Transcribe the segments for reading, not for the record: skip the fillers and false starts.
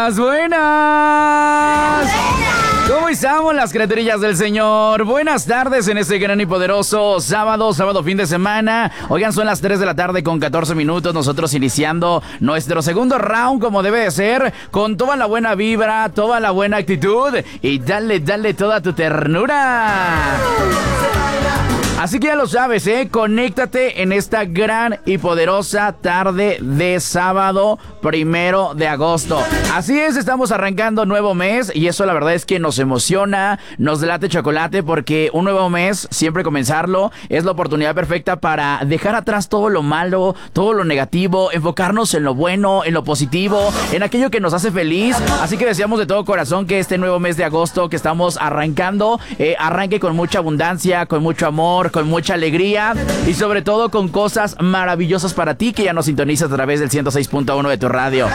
Buenas, buenas. ¿Cómo estamos las criaturillas del Señor? Buenas tardes en este gran y poderoso sábado fin de semana. Oigan, son las 3 de la tarde con 14 minutos. Nosotros iniciando nuestro segundo round como debe de ser, con toda la buena vibra, toda la buena actitud y dale toda tu ternura. Así que ya lo sabes, conéctate en esta gran y poderosa tarde de sábado 1 de agosto. Así es, estamos arrancando nuevo mes y eso la verdad es que nos emociona, nos late chocolate porque un nuevo mes, siempre comenzarlo, es la oportunidad perfecta para dejar atrás todo lo malo, todo lo negativo, enfocarnos en lo bueno, en lo positivo, en aquello que nos hace feliz. Así que deseamos de todo corazón que este nuevo mes de agosto que estamos arrancando, arranque con mucha abundancia, con mucho amor, con mucha alegría y sobre todo con cosas maravillosas para ti que ya nos sintonizas a través del 106.1 de tu radio.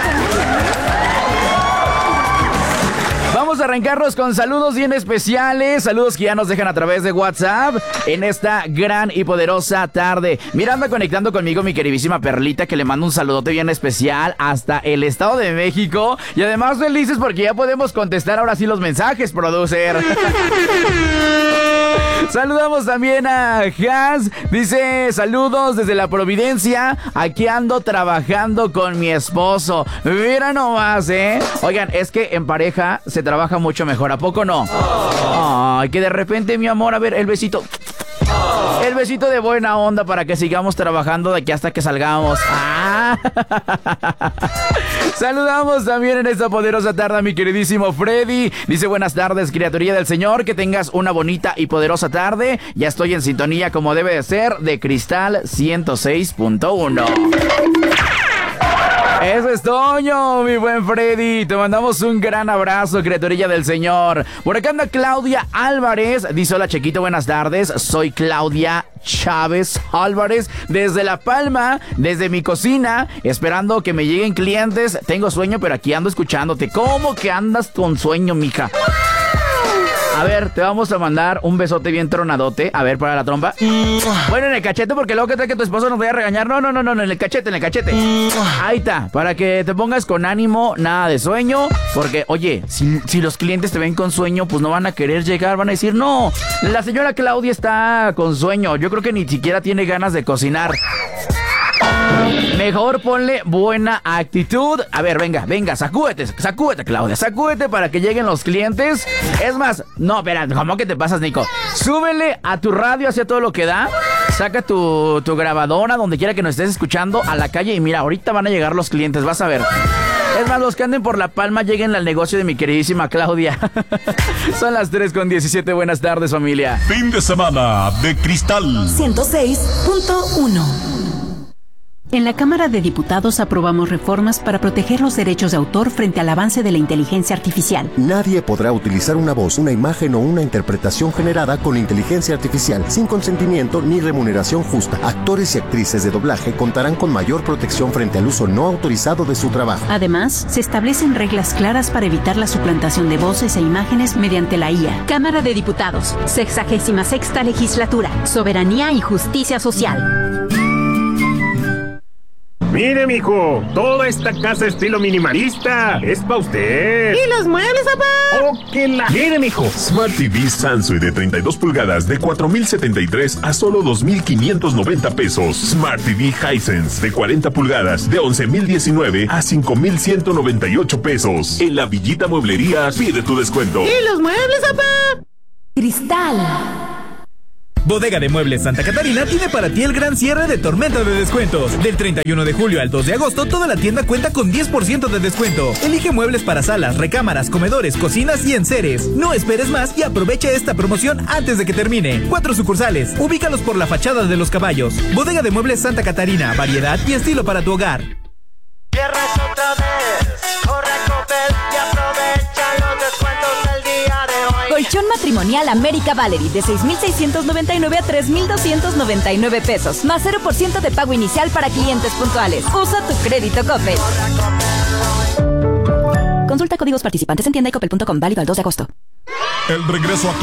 Vamos a arrancarnos con saludos bien especiales, saludos que ya nos dejan a través de WhatsApp en esta gran y poderosa tarde. Mira, anda conectando conmigo mi queridísima Perlita, que le mando un saludote bien especial hasta el Estado de México. Y además felices porque ya podemos contestar ahora sí los mensajes, producer. Saludamos también a Hans, dice saludos desde la Providencia, aquí ando trabajando con mi esposo. Mira nomás, Oigan, es que en pareja se trabaja mucho mejor, ¿a poco no? Ay, que de repente, mi amor, a ver, el besito. El besito de buena onda para que sigamos trabajando de aquí hasta que salgamos. Saludamos también en esta poderosa tarde a mi queridísimo Freddy. Dice buenas tardes, criaturilla del Señor. Que tengas una bonita y poderosa tarde. Ya estoy en sintonía como debe de ser de Cristal 106.1. Eso es Toño, mi buen Freddy. Te mandamos un gran abrazo, criaturilla del Señor. Por acá anda Claudia Álvarez. Dice hola, Chequito, buenas tardes. Soy Claudia Chávez Álvarez desde La Palma, desde mi cocina, esperando que me lleguen clientes. Tengo sueño, pero aquí ando escuchándote. ¿Cómo que andas con sueño, mija? A ver, te vamos a mandar un besote bien tronadote. A ver, para la trompa. Bueno, en el cachete, porque luego que tal que tu esposo nos vaya a regañar. No, en el cachete, Ahí está, para que te pongas con ánimo, nada de sueño. Porque, oye, si los clientes te ven con sueño, pues no van a querer llegar, van a decir, no, la señora Claudia está con sueño. Yo creo que ni siquiera tiene ganas de cocinar. Mejor ponle buena actitud. A ver, venga, sacúdete, Claudia, sacúdete para que lleguen los clientes. Es más, no, espera, ¿cómo que te pasas, Nico? Súbele a tu radio hacia todo lo que da. Saca tu grabadora, donde quiera que nos estés escuchando, a la calle y mira, ahorita van a llegar los clientes, vas a ver. Es más, los que anden por La Palma lleguen al negocio de mi queridísima Claudia. Son las 3:17, buenas tardes, familia. Fin de semana de Cristal 106.1. En la Cámara de Diputados aprobamos reformas para proteger los derechos de autor frente al avance de la inteligencia artificial. Nadie podrá utilizar una voz, una imagen o una interpretación generada con inteligencia artificial sin consentimiento ni remuneración justa. Actores y actrices de doblaje contarán con mayor protección frente al uso no autorizado de su trabajo. Además, se establecen reglas claras para evitar la suplantación de voces e imágenes mediante la IA. Cámara de Diputados, 66ª Legislatura, Soberanía y Justicia Social. Mire, mijo, toda esta casa estilo minimalista es pa' usted. ¿Y los muebles, papá? ¡Oh, qué la! Mire, mijo. Smart TV Sansui de 32 pulgadas de 4,073 a solo 2,590 pesos. Smart TV Hisense de 40 pulgadas de 11,019 a 5,198 pesos. En la Villita Mueblería pide tu descuento. ¿Y los muebles, papá? Cristal. Bodega de Muebles Santa Catarina tiene para ti el gran cierre de tormenta de descuentos. Del 31 de julio al 2 de agosto, toda la tienda cuenta con 10% de descuento. Elige muebles para salas, recámaras, comedores, cocinas y enseres. No esperes más y aprovecha esta promoción antes de que termine. 4 sucursales. Ubícalos por la fachada de Los Caballos. Bodega de Muebles Santa Catarina. Variedad y estilo para tu hogar. Cierras otra vez. Corre a Coppel y aprovecha los descuentos del día de hoy. Colchón matrimonial América Valerie de 6,699 a 3,299 pesos. Más 0% de pago inicial para clientes puntuales. Usa tu crédito Coppel. Consulta códigos participantes en tienda y coppel.com. Válido al 2 de agosto. El regreso a